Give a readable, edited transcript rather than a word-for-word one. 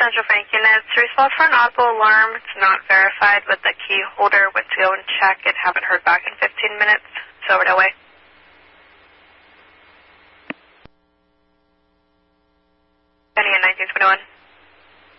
Central Franklin. It's a response for an audible alarm. It's not verified with the key holder. Went to go and check it. Haven't heard back in 15 minutes. It's over that way. Penny at 1921.